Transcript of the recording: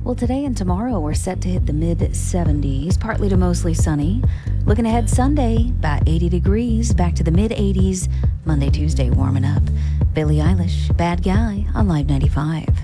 Well, today and tomorrow we're set to hit the mid-70s, partly to mostly sunny. Looking ahead Sunday, about 80 degrees, back to the mid-80s. Monday, Tuesday warming up. Billie Eilish, Bad Guy on Live 95.